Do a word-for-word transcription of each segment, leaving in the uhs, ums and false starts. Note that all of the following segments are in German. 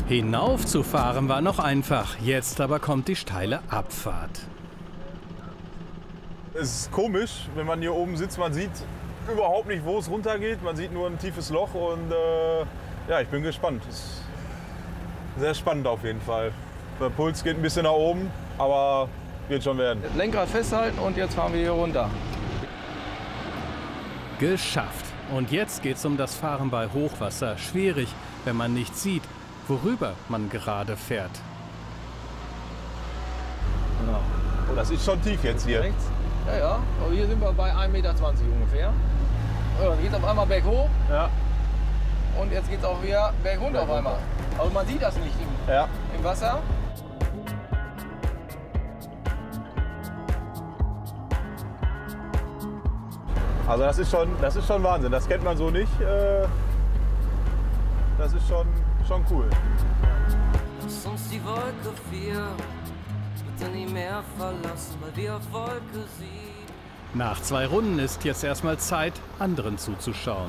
Hinaufzufahren war noch einfach, jetzt aber kommt die steile Abfahrt. Es ist komisch, wenn man hier oben sitzt, man sieht überhaupt nicht, wo es runtergeht. Man sieht nur ein tiefes Loch und äh, ja, ich bin gespannt. Es ist sehr spannend auf jeden Fall. Der Puls geht ein bisschen nach oben, aber wird schon werden. Lenkrad festhalten und jetzt fahren wir hier runter. Geschafft. Und jetzt geht's um das Fahren bei Hochwasser. Schwierig, wenn man nicht sieht, worüber man gerade fährt. Genau. Oh, das ist schon tief jetzt hier. Rechts? Ja, ja. Aber hier sind wir bei ein Meter zwanzig ungefähr. Ja, dann geht es auf einmal berghoch. Ja. Und jetzt geht es auch wieder bergunter auf einmal. Aber man sieht das nicht im, ja. im Wasser. Also das ist schon, das ist schon Wahnsinn. Das kennt man so nicht. Das ist schon, schon cool. Lass uns die Wolke vier bitte nie mehr verlassen, weil wir auf Wolke sieben. Nach zwei Runden ist jetzt erstmal Zeit, anderen zuzuschauen.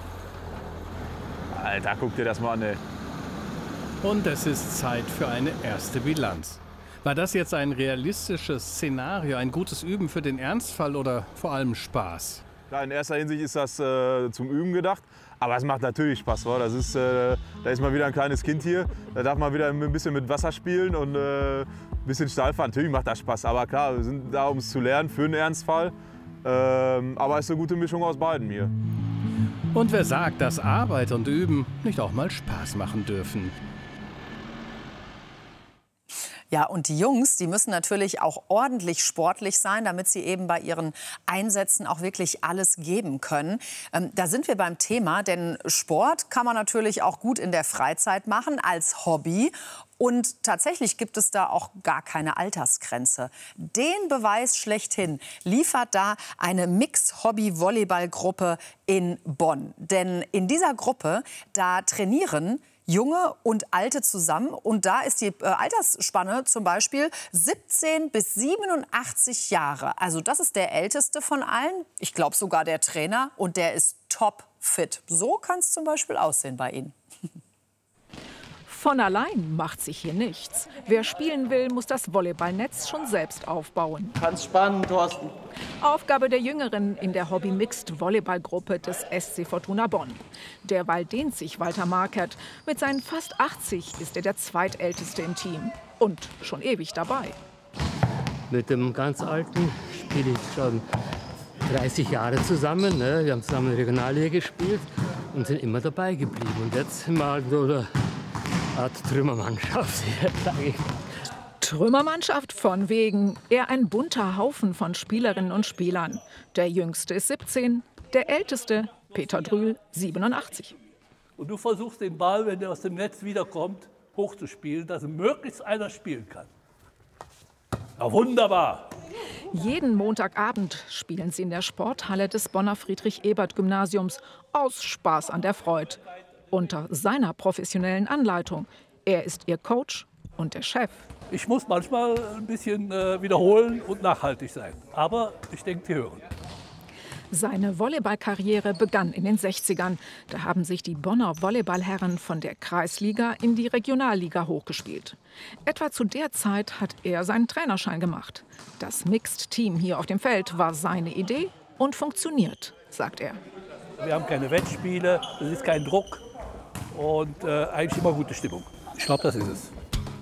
Alter, guck dir das mal an, ey. Und es ist Zeit für eine erste Bilanz. War das jetzt ein realistisches Szenario, ein gutes Üben für den Ernstfall oder vor allem Spaß? Klar, in erster Hinsicht ist das äh, zum Üben gedacht, aber es macht natürlich Spaß. Wa? Das ist, äh, da ist mal wieder ein kleines Kind hier, da darf man wieder ein bisschen mit Wasser spielen und äh, ein bisschen Stahl fahren. Natürlich macht das Spaß, aber klar, wir sind da, um es zu lernen für einen Ernstfall. Ähm, aber es ist eine gute Mischung aus beiden hier. Und wer sagt, dass Arbeit und Üben nicht auch mal Spaß machen dürfen? Ja, und die Jungs, die müssen natürlich auch ordentlich sportlich sein, damit sie eben bei ihren Einsätzen auch wirklich alles geben können. Ähm, da sind wir beim Thema, denn Sport kann man natürlich auch gut in der Freizeit machen, als Hobby. Und tatsächlich gibt es da auch gar keine Altersgrenze. Den Beweis schlechthin liefert da eine Mix-Hobby-Volleyball-Gruppe in Bonn. Denn in dieser Gruppe, da trainieren Junge und Alte zusammen. Und da ist die äh, Altersspanne zum Beispiel siebzehn bis siebenundachtzig Jahre. Also das ist der älteste von allen. Ich glaube sogar der Trainer. Und der ist topfit. So kann es zum Beispiel aussehen bei Ihnen. Von allein macht sich hier nichts. Wer spielen will, muss das Volleyballnetz schon selbst aufbauen. Ganz spannend, Thorsten. Aufgabe der Jüngeren in der Hobby-Mixed-Volleyball-Gruppe des S C Fortuna Bonn. Derweil dehnt sich Walter Markert. Mit seinen fast achtzig ist er der zweitälteste im Team. Und schon ewig dabei. Mit dem ganz Alten spiele ich schon dreißig Jahre zusammen. Ne? Wir haben zusammen Regionalliga gespielt und sind immer dabei geblieben. Und jetzt mal so eine Art Trümmermannschaft, sage ich. Trümmermannschaft von wegen. Eher ein bunter Haufen von Spielerinnen und Spielern. Der Jüngste ist siebzehn, der Älteste, Peter Drühl, siebenundachtzig. Und du versuchst den Ball, wenn der aus dem Netz wiederkommt, hochzuspielen, dass möglichst einer spielen kann. Ja, wunderbar. Jeden Montagabend spielen sie in der Sporthalle des Bonner Friedrich-Ebert-Gymnasiums aus Spaß an der Freude. Unter seiner professionellen Anleitung. Er ist ihr Coach und der Chef. Ich muss manchmal ein bisschen äh, wiederholen und nachhaltig sein. Aber ich denke, die hören. Seine Volleyballkarriere begann in den sechzigern. Da haben sich die Bonner Volleyballherren von der Kreisliga in die Regionalliga hochgespielt. Etwa zu der Zeit hat er seinen Trainerschein gemacht. Das Mixed-Team hier auf dem Feld war seine Idee und funktioniert, sagt er. Wir haben keine Wettspiele, es ist kein Druck. Und äh, eigentlich immer gute Stimmung. Ich glaube, das ist es.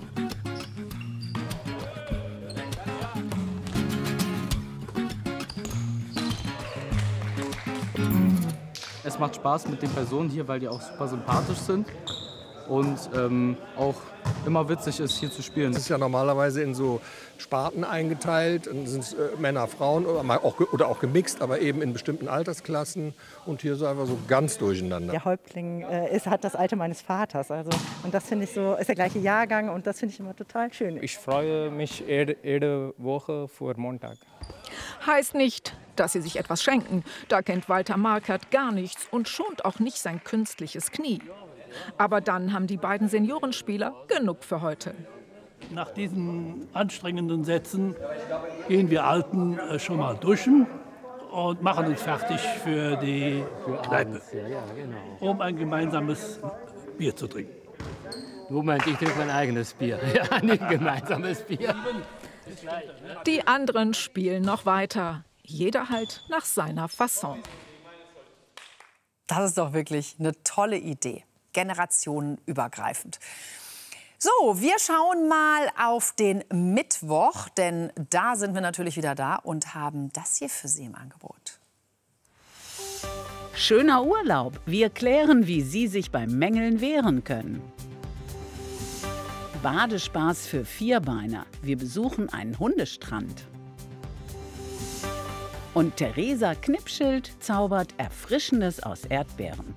Es macht Spaß mit den Personen hier, weil die auch super sympathisch sind und ähm, auch immer witzig ist, hier zu spielen. Es ist ja normalerweise in so Sparten eingeteilt, dann sind es äh, Männer, Frauen oder, mal auch, oder auch gemixt, aber eben in bestimmten Altersklassen. Und hier ist einfach so ganz durcheinander. Der Häuptling äh, ist, hat das Alter meines Vaters. Also, und das finde ich so, ist der gleiche Jahrgang und das finde ich immer total schön. Ich freue mich jede, jede Woche vor Montag. Heißt nicht, dass sie sich etwas schenken. Da kennt Walter Markert gar nichts und schont auch nicht sein künstliches Knie. Aber dann haben die beiden Seniorenspieler genug für heute. Nach diesen anstrengenden Sätzen gehen wir Alten schon mal duschen und machen uns fertig für die Kneipe, um ein gemeinsames Bier zu trinken. Du meinst, ich trinke mein eigenes Bier. Ja, nicht gemeinsames Bier. Die anderen spielen noch weiter. Jeder halt nach seiner Fasson. Das ist doch wirklich eine tolle Idee. Generationenübergreifend. So, wir schauen mal auf den Mittwoch, denn da sind wir natürlich wieder da und haben das hier für Sie im Angebot. Schöner Urlaub. Wir klären, wie Sie sich beim Mängeln wehren können. Badespaß für Vierbeiner. Wir besuchen einen Hundestrand. Und Theresa Knipschild zaubert Erfrischendes aus Erdbeeren.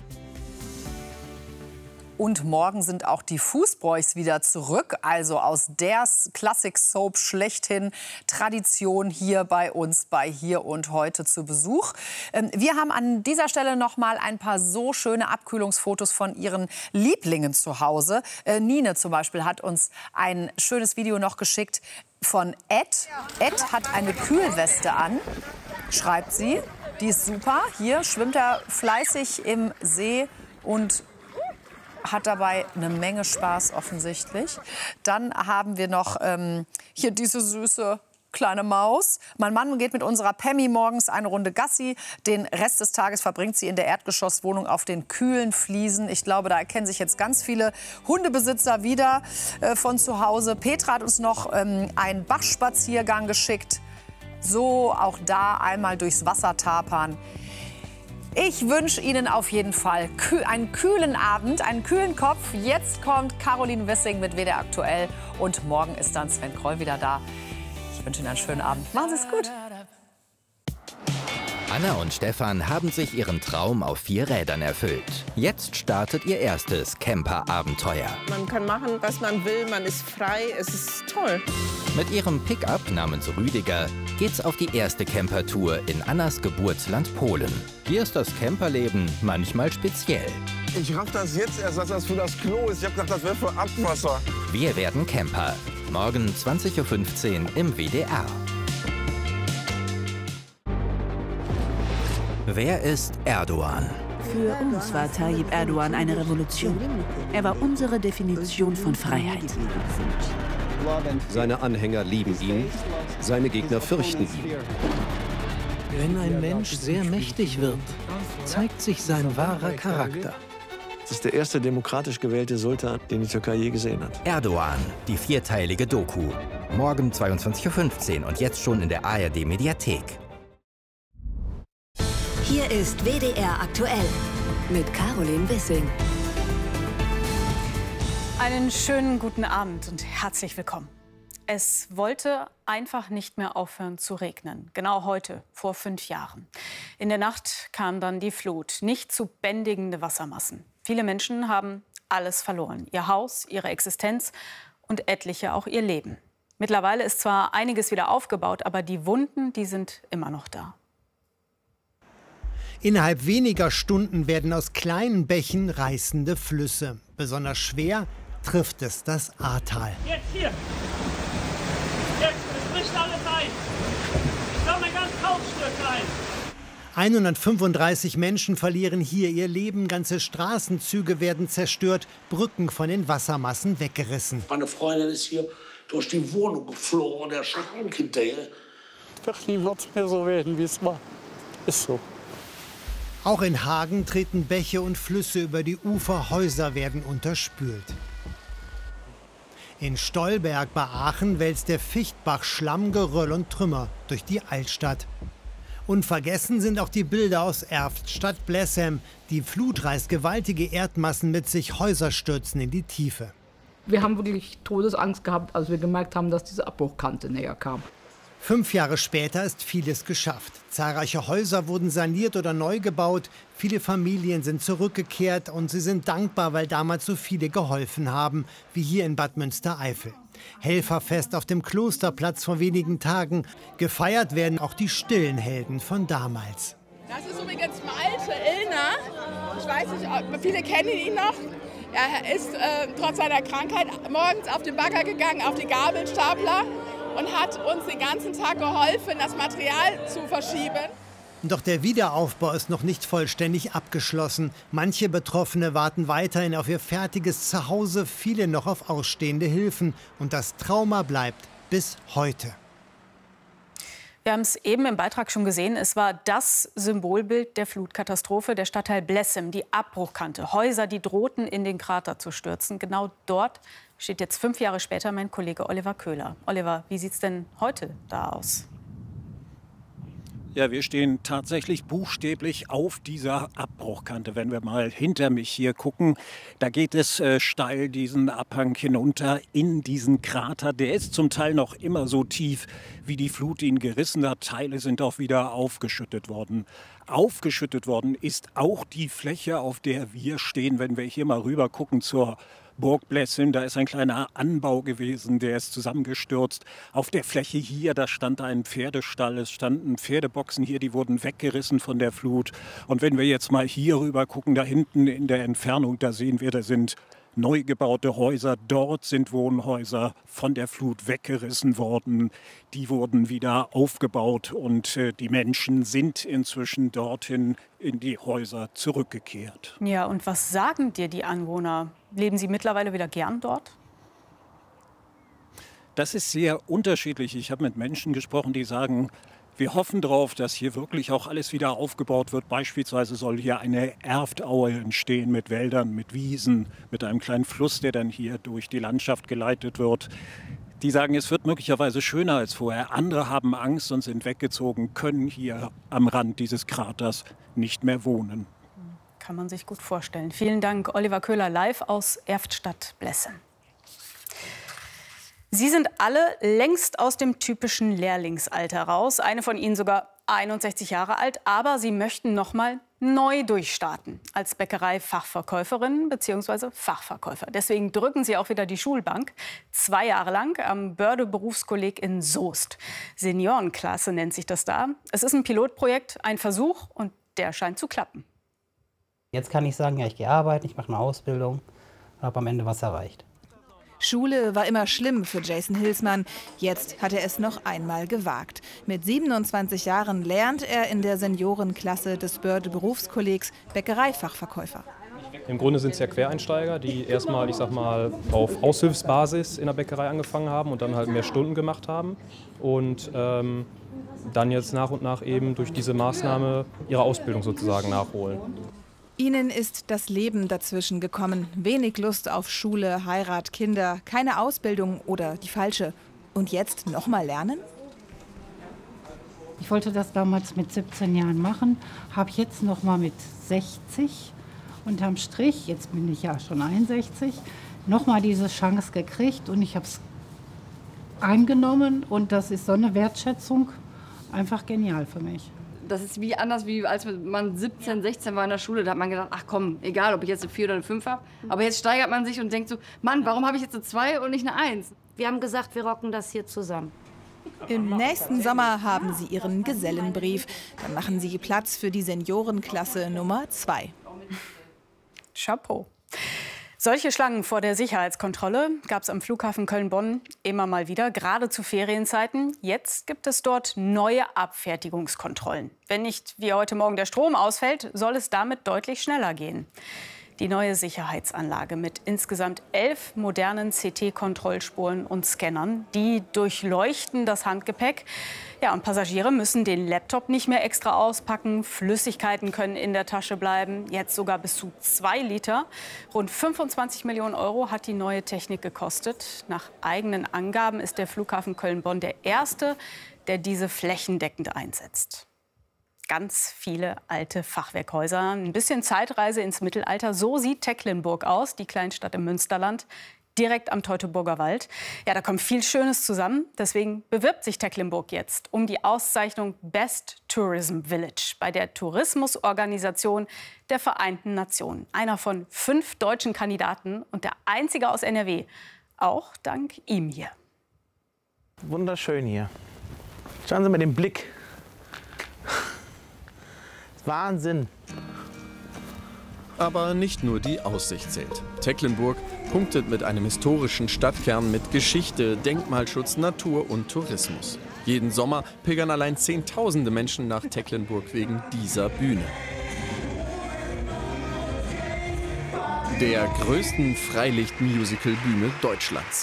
Und morgen sind auch die Fußbräuchs wieder zurück, also aus der Classic Soap schlechthin Tradition hier bei uns bei Hier und Heute zu Besuch. Wir haben an dieser Stelle noch mal ein paar so schöne Abkühlungsfotos von ihren Lieblingen zu Hause. Nine zum Beispiel hat uns ein schönes Video noch geschickt von Ed. Ed hat eine Kühlweste an, schreibt sie. Die ist super. Hier schwimmt er fleißig im See und hat dabei eine Menge Spaß offensichtlich. Dann haben wir noch ähm, hier diese süße kleine Maus. Mein Mann geht mit unserer Pemmi morgens eine Runde Gassi. Den Rest des Tages verbringt sie in der Erdgeschosswohnung auf den kühlen Fliesen. Ich glaube, da erkennen sich jetzt ganz viele Hundebesitzer wieder äh, von zu Hause. Petra hat uns noch ähm, einen Bachspaziergang geschickt. So auch da einmal durchs Wasser tapern. Ich wünsche Ihnen auf jeden Fall kü- einen kühlen Abend, einen kühlen Kopf. Jetzt kommt Caroline Wissing mit W D R Aktuell und morgen ist dann Sven Kroll wieder da. Ich wünsche Ihnen einen schönen Abend. Machen Sie es gut. Anna und Stefan haben sich ihren Traum auf vier Rädern erfüllt. Jetzt startet ihr erstes Camper-Abenteuer. Man kann machen, was man will, man ist frei, es ist toll. Mit ihrem Pickup namens Rüdiger geht's auf die erste Campertour in Annas Geburtsland Polen. Hier ist das Camperleben manchmal speziell. Ich raff das jetzt erst, dass das für das Klo ist. Ich hab gedacht, das wäre für Abwasser. Wir werden Camper. Morgen zwanzig Uhr fünfzehn im W D R. Wer ist Erdogan? Für uns war Tayyip Erdogan eine Revolution. Er war unsere Definition von Freiheit. Seine Anhänger lieben ihn, seine Gegner fürchten ihn. Wenn ein Mensch sehr mächtig wird, zeigt sich sein wahrer Charakter. Das ist der erste demokratisch gewählte Sultan, den die Türkei je gesehen hat. Erdogan, die vierteilige Doku. Morgen zweiundzwanzig Uhr fünfzehn und jetzt schon in der A R D-Mediathek. Hier ist W D R Aktuell mit Caroline Wissing. Einen schönen guten Abend und herzlich willkommen. Es wollte einfach nicht mehr aufhören zu regnen. Genau heute, vor fünf Jahren. In der Nacht kam dann die Flut, nicht zu bändigende Wassermassen. Viele Menschen haben alles verloren. Ihr Haus, ihre Existenz und etliche auch ihr Leben. Mittlerweile ist zwar einiges wieder aufgebaut, aber die Wunden, die sind immer noch da. Innerhalb weniger Stunden werden aus kleinen Bächen reißende Flüsse. Besonders schwer trifft es das Ahrtal. Jetzt hier! Jetzt, es bricht alles ein! Da ein ganz Hausstück ein! hundertfünfunddreißig Menschen verlieren hier ihr Leben, ganze Straßenzüge werden zerstört, Brücken von den Wassermassen weggerissen. Meine Freundin ist hier durch die Wohnung geflogen und der Schrank hinterher. Doch nie wird es mehr so werden, wie es war. Ist so. Auch in Hagen treten Bäche und Flüsse über die Ufer, Häuser werden unterspült. In Stolberg bei Aachen wälzt der Fichtbach Schlamm, Geröll und Trümmer durch die Altstadt. Unvergessen sind auch die Bilder aus Erft, Stadt Blessem. Die Flut reißt gewaltige Erdmassen mit sich, Häuser stürzen in die Tiefe. Wir haben wirklich Todesangst gehabt, als wir gemerkt haben, dass diese Abbruchkante näher kam. Fünf Jahre später ist vieles geschafft. Zahlreiche Häuser wurden saniert oder neu gebaut. Viele Familien sind zurückgekehrt und sie sind dankbar, weil damals so viele geholfen haben, wie hier in Bad Münstereifel. Helferfest auf dem Klosterplatz vor wenigen Tagen. Gefeiert werden auch die stillen Helden von damals. Das ist übrigens Malte Illner. Ich weiß nicht, viele kennen ihn noch. Er ist äh, trotz seiner Krankheit morgens auf den Bagger gegangen, auf die Gabelstapler, und hat uns den ganzen Tag geholfen, das Material zu verschieben. Doch der Wiederaufbau ist noch nicht vollständig abgeschlossen. Manche Betroffene warten weiterhin auf ihr fertiges Zuhause, viele noch auf ausstehende Hilfen. Und das Trauma bleibt bis heute. Wir haben es eben im Beitrag schon gesehen. Es war das Symbolbild der Flutkatastrophe, der Stadtteil Blessem, die Abbruchkante. Häuser, die drohten, in den Krater zu stürzen. Genau dort steht jetzt fünf Jahre später mein Kollege Oliver Köhler. Oliver, wie sieht es denn heute da aus? Ja, wir stehen tatsächlich buchstäblich auf dieser Abbruchkante. Wenn wir mal hinter mich hier gucken, da geht es äh, steil diesen Abhang hinunter in diesen Krater. Der ist zum Teil noch immer so tief, wie die Flut ihn gerissen hat. Teile sind auch wieder aufgeschüttet worden. Aufgeschüttet worden ist auch die Fläche, auf der wir stehen, wenn wir hier mal rüber gucken zur Burg Blessem. Da ist ein kleiner Anbau gewesen, der ist zusammengestürzt. Auf der Fläche hier, da stand ein Pferdestall, es standen Pferdeboxen hier, die wurden weggerissen von der Flut. Und wenn wir jetzt mal hier rüber gucken, da hinten in der Entfernung, da sehen wir, da sind neu gebaute Häuser. Dort sind Wohnhäuser von der Flut weggerissen worden. Die wurden wieder aufgebaut und äh, die Menschen sind inzwischen dorthin in die Häuser zurückgekehrt. Ja, und was sagen dir die Anwohner? Leben sie mittlerweile wieder gern dort? Das ist sehr unterschiedlich. Ich habe mit Menschen gesprochen, die sagen, wir hoffen darauf, dass hier wirklich auch alles wieder aufgebaut wird. Beispielsweise soll hier eine Erftaue entstehen mit Wäldern, mit Wiesen, mit einem kleinen Fluss, der dann hier durch die Landschaft geleitet wird. Die sagen, es wird möglicherweise schöner als vorher. Andere haben Angst und sind weggezogen, können hier am Rand dieses Kraters nicht mehr wohnen. Kann man sich gut vorstellen. Vielen Dank, Oliver Köhler, live aus Erftstadt-Blessem. Sie sind alle längst aus dem typischen Lehrlingsalter raus. Eine von ihnen sogar einundsechzig Jahre alt. Aber sie möchten noch mal neu durchstarten als Bäckerei-Fachverkäuferin bzw. Fachverkäufer. Deswegen drücken sie auch wieder die Schulbank. Zwei Jahre lang am Börde-Berufskolleg in Soest. Seniorenklasse nennt sich das da. Es ist ein Pilotprojekt, ein Versuch und der scheint zu klappen. Jetzt kann ich sagen, ja, ich gehe arbeiten, ich mache eine Ausbildung und habe am Ende was erreicht. Schule war immer schlimm für Jason Hilsmann. Jetzt hat er es noch einmal gewagt. Mit siebenundzwanzig Jahren lernt er in der Seniorenklasse des Börde-Berufskollegs Bäckereifachverkäufer. Im Grunde sind es ja Quereinsteiger, die erstmal, ich sag mal, auf Aushilfsbasis in der Bäckerei angefangen haben und dann halt mehr Stunden gemacht haben und ähm, dann jetzt nach und nach eben durch diese Maßnahme ihre Ausbildung sozusagen nachholen. Ihnen ist das Leben dazwischen gekommen. Wenig Lust auf Schule, Heirat, Kinder, keine Ausbildung oder die falsche. Und jetzt noch mal lernen? Ich wollte das damals mit siebzehn Jahren machen, habe jetzt noch mal mit sechzig unterm Strich, jetzt bin ich ja schon einundsechzig, noch mal diese Chance gekriegt und ich habe es angenommen und das ist so eine Wertschätzung, einfach genial für mich. Das ist wie anders, wie als man siebzehn, sechzehn war in der Schule. Da hat man gedacht, ach komm, egal, ob ich jetzt eine vier oder eine fünf habe. Aber jetzt steigert man sich und denkt so, Mann, warum habe ich jetzt eine zwei und nicht eine eins? Wir haben gesagt, wir rocken das hier zusammen. Im nächsten Sommer haben sie ihren Gesellenbrief. Dann machen sie Platz für die Seniorenklasse Nummer zwei. Chapeau. Solche Schlangen vor der Sicherheitskontrolle gab es am Flughafen Köln-Bonn immer mal wieder, gerade zu Ferienzeiten. Jetzt gibt es dort neue Abfertigungskontrollen. Wenn nicht wie heute Morgen der Strom ausfällt, soll es damit deutlich schneller gehen. Die neue Sicherheitsanlage mit insgesamt elf modernen C T-Kontrollspuren und Scannern, die durchleuchten das Handgepäck. Ja, und Passagiere müssen den Laptop nicht mehr extra auspacken. Flüssigkeiten können in der Tasche bleiben, jetzt sogar bis zu zwei Liter. Rund fünfundzwanzig Millionen Euro hat die neue Technik gekostet. Nach eigenen Angaben ist der Flughafen Köln-Bonn der erste, der diese flächendeckend einsetzt. Ganz viele alte Fachwerkhäuser, ein bisschen Zeitreise ins Mittelalter. So sieht Tecklenburg aus, die Kleinstadt im Münsterland, direkt am Teutoburger Wald. Ja, da kommt viel Schönes zusammen. Deswegen bewirbt sich Tecklenburg jetzt um die Auszeichnung Best Tourism Village bei der Tourismusorganisation der Vereinten Nationen. Einer von fünf deutschen Kandidaten und der einzige aus N R W. Auch dank ihm hier. Wunderschön hier. Schauen Sie mal den Blick. Wahnsinn. Aber nicht nur die Aussicht zählt. Tecklenburg punktet mit einem historischen Stadtkern mit Geschichte, Denkmalschutz, Natur und Tourismus. Jeden Sommer pilgern allein Zehntausende Menschen nach Tecklenburg wegen dieser Bühne. Der größten Freilicht-Musical-Bühne Deutschlands.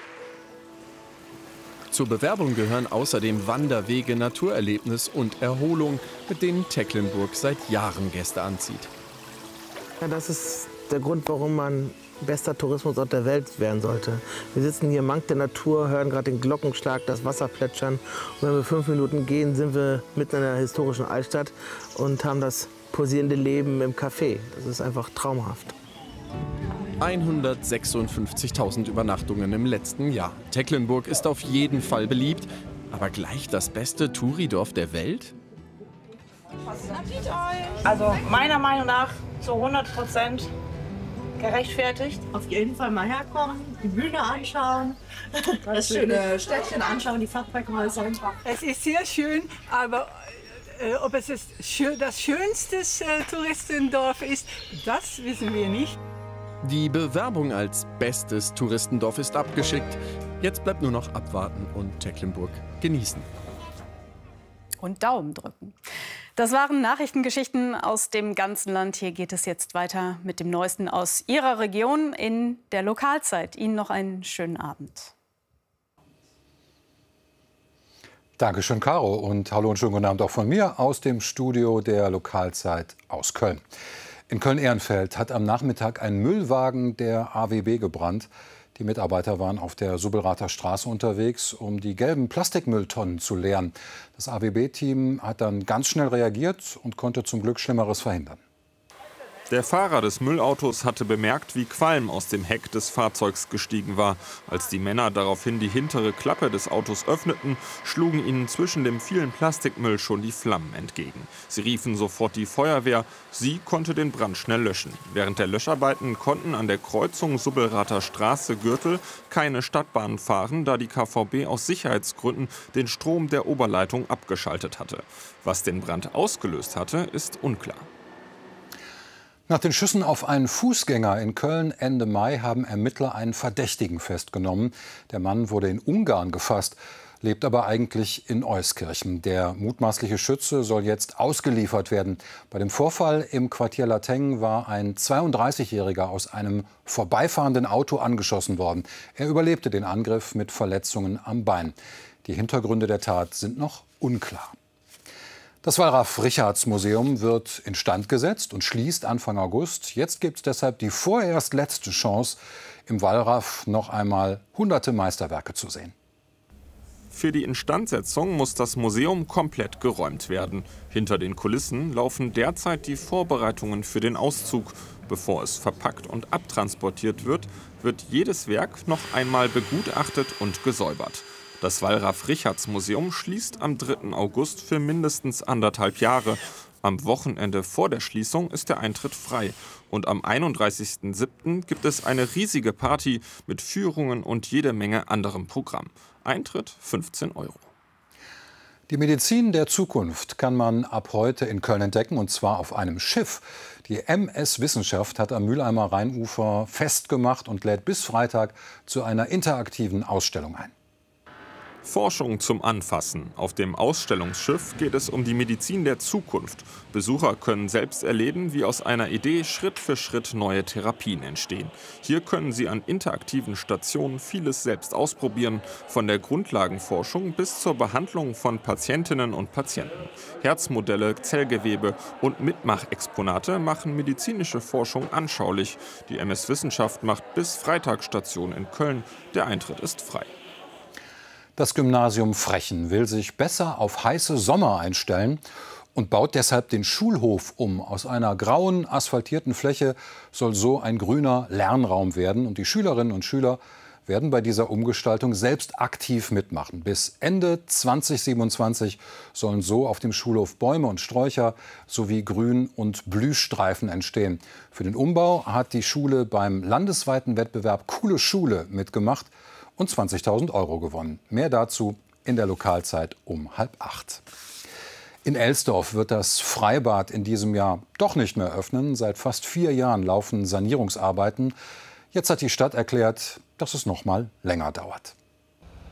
Zur Bewerbung gehören außerdem Wanderwege, Naturerlebnis und Erholung, mit denen Tecklenburg seit Jahren Gäste anzieht. Ja, das ist der Grund, warum man bester Tourismusort der Welt werden sollte. Wir sitzen hier im Mank der Natur, hören gerade den Glockenschlag, das Wasser plätschern. Und wenn wir fünf Minuten gehen, sind wir mitten in der historischen Altstadt und haben das pulsierende Leben im Café. Das ist einfach traumhaft. hundertsechsundfünfzigtausend Übernachtungen im letzten Jahr. Tecklenburg ist auf jeden Fall beliebt, aber gleich das beste Touridorf der Welt? Also meiner Meinung nach zu hundert Prozent gerechtfertigt. Auf jeden Fall mal herkommen, die Bühne anschauen, das schöne Städtchen anschauen, die Fachwerkhäuser. Es ist sehr schön, aber äh, ob es ist schön, das schönste äh, Touristendorf ist, das wissen wir nicht. Die Bewerbung als bestes Touristendorf ist abgeschickt. Jetzt bleibt nur noch abwarten und Tecklenburg genießen. Und Daumen drücken. Das waren Nachrichtengeschichten aus dem ganzen Land. Hier geht es jetzt weiter mit dem Neuesten aus Ihrer Region in der Lokalzeit. Ihnen noch einen schönen Abend. Dankeschön, Caro. Und hallo und schönen guten Abend auch von mir aus dem Studio der Lokalzeit aus Köln. In Köln-Ehrenfeld hat am Nachmittag ein Müllwagen der A W B gebrannt. Die Mitarbeiter waren auf der Subbelrather Straße unterwegs, um die gelben Plastikmülltonnen zu leeren. Das A W B-Team hat dann ganz schnell reagiert und konnte zum Glück Schlimmeres verhindern. Der Fahrer des Müllautos hatte bemerkt, wie Qualm aus dem Heck des Fahrzeugs gestiegen war. Als die Männer daraufhin die hintere Klappe des Autos öffneten, schlugen ihnen zwischen dem vielen Plastikmüll schon die Flammen entgegen. Sie riefen sofort die Feuerwehr. Sie konnte den Brand schnell löschen. Während der Löscharbeiten konnten an der Kreuzung Subbelrather Straße-Gürtel keine Stadtbahnen fahren, da die K V B aus Sicherheitsgründen den Strom der Oberleitung abgeschaltet hatte. Was den Brand ausgelöst hatte, ist unklar. Nach den Schüssen auf einen Fußgänger in Köln Ende Mai haben Ermittler einen Verdächtigen festgenommen. Der Mann wurde in Ungarn gefasst, lebt aber eigentlich in Euskirchen. Der mutmaßliche Schütze soll jetzt ausgeliefert werden. Bei dem Vorfall im Quartier Lateng war ein zweiunddreißigjähriger aus einem vorbeifahrenden Auto angeschossen worden. Er überlebte den Angriff mit Verletzungen am Bein. Die Hintergründe der Tat sind noch unklar. Das Wallraf-Richarts-Museum wird instand gesetzt und schließt Anfang August. Jetzt gibt es deshalb die vorerst letzte Chance, im Wallraf noch einmal hunderte Meisterwerke zu sehen. Für die Instandsetzung muss das Museum komplett geräumt werden. Hinter den Kulissen laufen derzeit die Vorbereitungen für den Auszug. Bevor es verpackt und abtransportiert wird, wird jedes Werk noch einmal begutachtet und gesäubert. Das Wallraf-Richarts-Museum schließt am dritten August für mindestens anderthalb Jahre. Am Wochenende vor der Schließung ist der Eintritt frei. Und am einunddreißigsten siebten gibt es eine riesige Party mit Führungen und jede Menge anderem Programm. Eintritt fünfzehn Euro. Die Medizin der Zukunft kann man ab heute in Köln entdecken, und zwar auf einem Schiff. Die M S Wissenschaft hat am Mülheimer Rheinufer festgemacht und lädt bis Freitag zu einer interaktiven Ausstellung ein. Forschung zum Anfassen. Auf dem Ausstellungsschiff geht es um die Medizin der Zukunft. Besucher können selbst erleben, wie aus einer Idee Schritt für Schritt neue Therapien entstehen. Hier können sie an interaktiven Stationen vieles selbst ausprobieren, von der Grundlagenforschung bis zur Behandlung von Patientinnen und Patienten. Herzmodelle, Zellgewebe und Mitmachexponate machen medizinische Forschung anschaulich. Die M S Wissenschaft macht bis Freitag Station in Köln. Der Eintritt ist frei. Das Gymnasium Frechen will sich besser auf heiße Sommer einstellen und baut deshalb den Schulhof um. Aus einer grauen, asphaltierten Fläche soll so ein grüner Lernraum werden. Und die Schülerinnen und Schüler werden bei dieser Umgestaltung selbst aktiv mitmachen. Bis Ende zweitausendsiebenundzwanzig sollen so auf dem Schulhof Bäume und Sträucher sowie Grün- und Blühstreifen entstehen. Für den Umbau hat die Schule beim landesweiten Wettbewerb Coole Schule mitgemacht und zwanzigtausend Euro gewonnen. Mehr dazu in der Lokalzeit um halb acht. In Elsdorf wird das Freibad in diesem Jahr doch nicht mehr öffnen. Seit fast vier Jahren laufen Sanierungsarbeiten. Jetzt hat die Stadt erklärt, dass es noch mal länger dauert.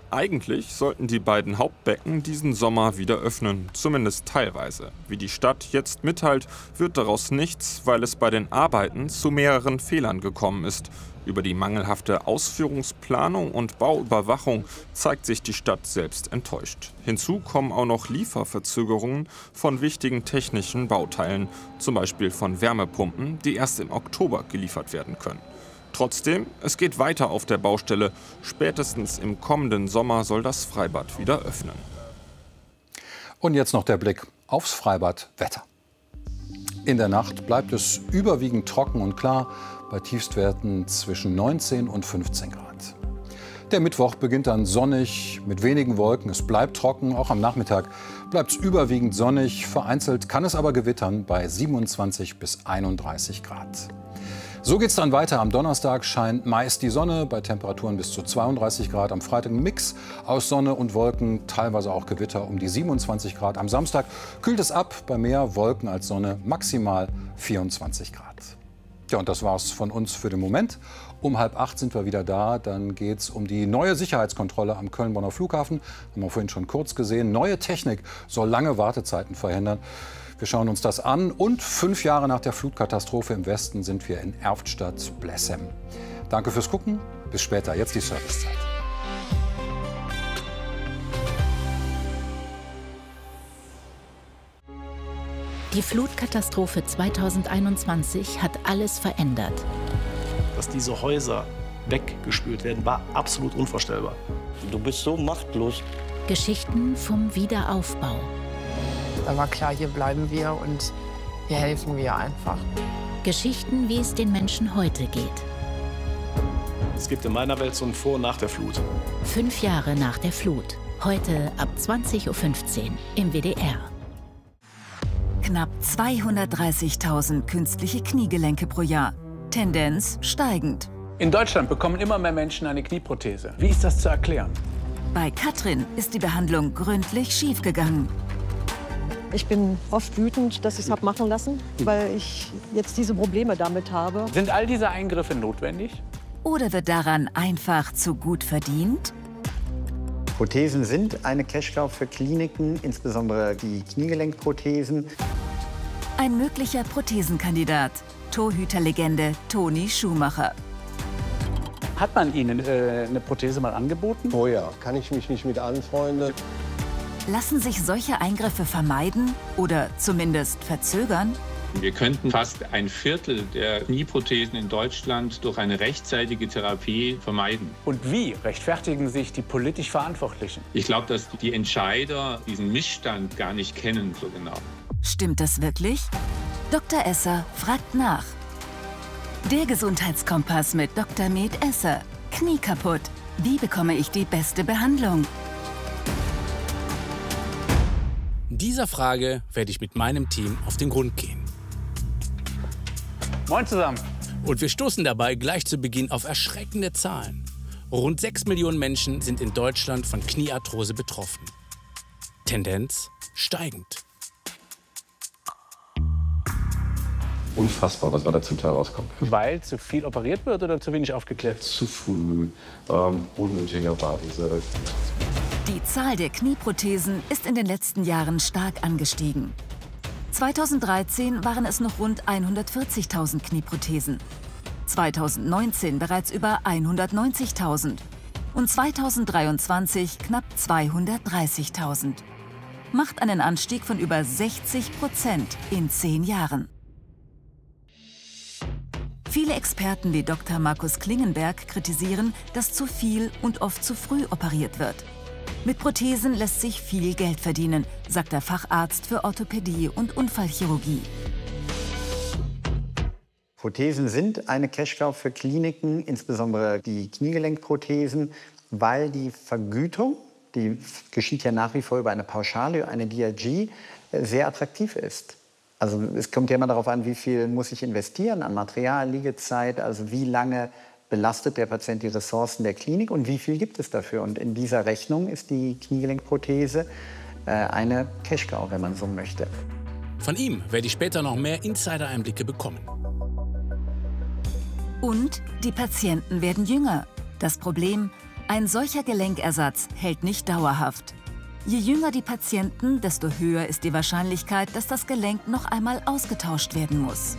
Eigentlich sollten die beiden Hauptbecken diesen Sommer wieder öffnen, zumindest teilweise. Wie die Stadt jetzt mitteilt, wird daraus nichts, weil es bei den Arbeiten zu mehreren Fehlern gekommen ist. Über die mangelhafte Ausführungsplanung und Bauüberwachung zeigt sich die Stadt selbst enttäuscht. Hinzu kommen auch noch Lieferverzögerungen von wichtigen technischen Bauteilen, zum Beispiel von Wärmepumpen, die erst im Oktober geliefert werden können. Trotzdem, es geht weiter auf der Baustelle. Spätestens im kommenden Sommer soll das Freibad wieder öffnen. Und jetzt noch der Blick aufs Freibadwetter. In der Nacht bleibt es überwiegend trocken und klar, bei Tiefstwerten zwischen neunzehn und fünfzehn Grad. Der Mittwoch beginnt dann sonnig, mit wenigen Wolken. Es bleibt trocken, auch am Nachmittag bleibt es überwiegend sonnig. Vereinzelt kann es aber gewittern bei siebenundzwanzig bis einunddreißig Grad. So geht es dann weiter. Am Donnerstag scheint meist die Sonne bei Temperaturen bis zu zweiunddreißig Grad. Am Freitag ein Mix aus Sonne und Wolken, teilweise auch Gewitter um die siebenundzwanzig Grad. Am Samstag kühlt es ab, bei mehr Wolken als Sonne maximal vierundzwanzig Grad. Ja, und das war's von uns für den Moment. Um halb acht sind wir wieder da. Dann geht es um die neue Sicherheitskontrolle am Köln-Bonner Flughafen. Haben wir vorhin schon kurz gesehen. Neue Technik soll lange Wartezeiten verhindern. Wir schauen uns das an. Und fünf Jahre nach der Flutkatastrophe im Westen sind wir in Erftstadt-Blessem. Danke fürs Gucken. Bis später. Jetzt die Servicezeit. Die Flutkatastrophe zweitausendeinundzwanzig hat alles verändert. Dass diese Häuser weggespült werden, war absolut unvorstellbar. Du bist so machtlos. Geschichten vom Wiederaufbau. Da war klar, hier bleiben wir und hier helfen wir einfach. Geschichten, wie es den Menschen heute geht. Es gibt in meiner Welt so ein Vor- und Nach der Flut. Fünf Jahre nach der Flut. Heute ab zwanzig Uhr fünfzehn im W D R. Knapp zweihundertdreißigtausend künstliche Kniegelenke pro Jahr. Tendenz steigend. In Deutschland bekommen immer mehr Menschen eine Knieprothese. Wie ist das zu erklären? Bei Katrin ist die Behandlung gründlich schiefgegangen. Ich bin oft wütend, dass ich es habe machen lassen, weil ich jetzt diese Probleme damit habe. Sind all diese Eingriffe notwendig? Oder wird daran einfach zu gut verdient? Prothesen sind eine Cash-Cow für Kliniken, insbesondere die Kniegelenkprothesen. Ein möglicher Prothesenkandidat, Torhüterlegende Toni Schumacher. Hat man Ihnen äh, eine Prothese mal angeboten? Oh ja, kann ich mich nicht mit anfreunden. Lassen sich solche Eingriffe vermeiden oder zumindest verzögern? Wir könnten fast ein Viertel der Knieprothesen in Deutschland durch eine rechtzeitige Therapie vermeiden. Und wie rechtfertigen sich die politisch Verantwortlichen? Ich glaube, dass die Entscheider diesen Missstand gar nicht kennen so genau. Stimmt das wirklich? Doktor Esser fragt nach. Der Gesundheitskompass mit Doktor Med Esser. Knie kaputt. Wie bekomme ich die beste Behandlung? Dieser Frage werde ich mit meinem Team auf den Grund gehen. Moin zusammen. Und wir stoßen dabei gleich zu Beginn auf erschreckende Zahlen. Rund sechs Millionen Menschen sind in Deutschland von Kniearthrose betroffen. Tendenz steigend. Unfassbar, was da zum Teil rauskommt. Weil zu viel operiert wird oder zu wenig aufgeklärt? Zu früh, ähm, unnötiger Wartezeit. Die Zahl der Knieprothesen ist in den letzten Jahren stark angestiegen. zweitausenddreizehn waren es noch rund hundertvierzigtausend Knieprothesen, zweitausendneunzehn bereits über hundertneunzigtausend und zweitausenddreiundzwanzig knapp zweihundertdreißigtausend. Macht einen Anstieg von über sechzig Prozent in zehn Jahren. Viele Experten wie Doktor Markus Klingenberg kritisieren, dass zu viel und oft zu früh operiert wird. Mit Prothesen lässt sich viel Geld verdienen, sagt der Facharzt für Orthopädie und Unfallchirurgie. Prothesen sind eine Cash-Cow für Kliniken, insbesondere die Kniegelenkprothesen, weil die Vergütung, die geschieht ja nach wie vor über eine Pauschale, eine D R G, sehr attraktiv ist. Also es kommt ja immer darauf an, wie viel muss ich investieren an Material, Liegezeit, also wie lange belastet der Patient die Ressourcen der Klinik und wie viel gibt es dafür. Und in dieser Rechnung ist die Kniegelenkprothese äh, eine Cash-Cow, wenn man so möchte. Von ihm werde ich später noch mehr Insider-Einblicke bekommen. Und die Patienten werden jünger. Das Problem, Ein solcher Gelenkersatz hält nicht dauerhaft. Je jünger die Patienten, desto höher ist die Wahrscheinlichkeit, dass das Gelenk noch einmal ausgetauscht werden muss.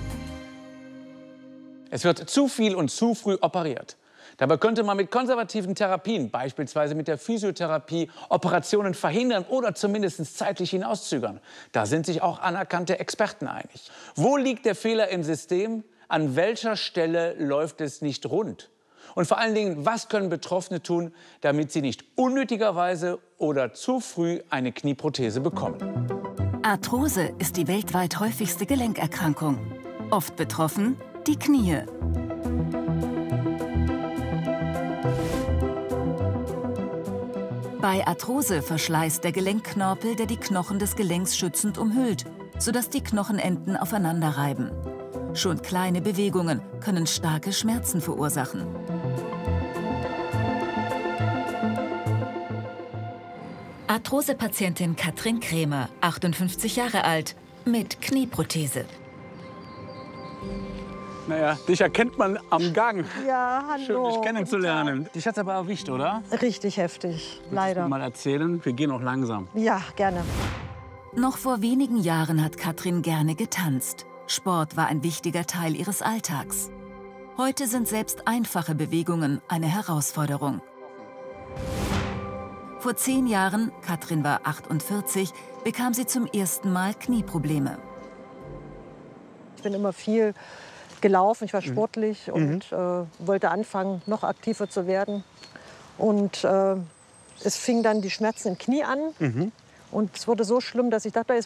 Es wird zu viel und zu früh operiert. Dabei könnte man mit konservativen Therapien, beispielsweise mit der Physiotherapie, Operationen verhindern oder zumindest zeitlich hinauszögern. Da sind sich auch anerkannte Experten einig. Wo liegt der Fehler im System? An welcher Stelle läuft es nicht rund? Und vor allen Dingen, was können Betroffene tun, damit sie nicht unnötigerweise oder zu früh eine Knieprothese bekommen? Arthrose ist die weltweit häufigste Gelenkerkrankung. Oft betroffen die Knie. Bei Arthrose verschleißt der Gelenkknorpel, der die Knochen des Gelenks schützend umhüllt, sodass die Knochenenden aufeinander reiben. Schon kleine Bewegungen können starke Schmerzen verursachen. Arthrose-Patientin Katrin Krämer, achtundfünfzig Jahre alt, mit Knieprothese. Naja, dich erkennt man am Gang. Ja, hallo. Schön, dich kennenzulernen. Dich hat's aber erwischt, oder? Richtig heftig, leider. Mal erzählen, wir gehen auch langsam. Ja, gerne. Noch vor wenigen Jahren hat Katrin gerne getanzt. Sport war ein wichtiger Teil ihres Alltags. Heute sind selbst einfache Bewegungen eine Herausforderung. Vor zehn Jahren, Katrin war achtundvierzig, bekam sie zum ersten Mal Knieprobleme. Ich bin immer viel gelaufen, ich war sportlich Mhm. und äh, wollte anfangen, noch aktiver zu werden. Und äh, es fing dann die Schmerzen im Knie an. Mhm. Und es wurde so schlimm, dass ich dachte,